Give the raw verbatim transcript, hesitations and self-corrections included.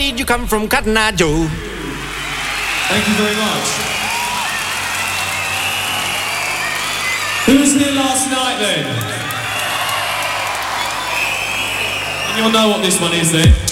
did you come from, Cotton Eye Joe? Thank you very much. Who was here last night then? And you'll know what this one is then.